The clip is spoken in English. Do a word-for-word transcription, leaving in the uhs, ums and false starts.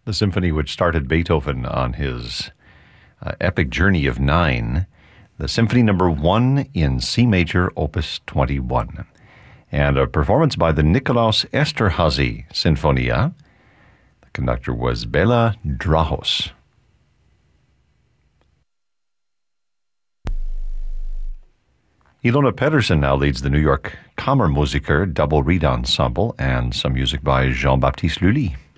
The symphony which started Beethoven on his uh, epic journey of nine, the Symphony Number One in C Major, Opus twenty-one, and a performance by the Nikolaus Esterhazy Sinfonia. The conductor was Bela Drahos. Ilona Pedersen now leads the New York Kammermusiker Double Reed Ensemble and some music by Jean-Baptiste Lully.